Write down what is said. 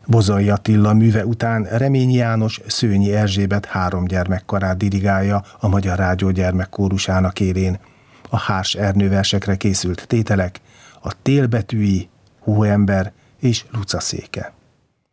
Bozai Attila műve után Reményi János Szőnyi Erzsébet 3 gyermekkarát dirigálja a Magyar Rádió gyermekkórusának élén. A Hárs Ernő versekre készült tételek: a Télbetűi, Hóember és Lucaszéke.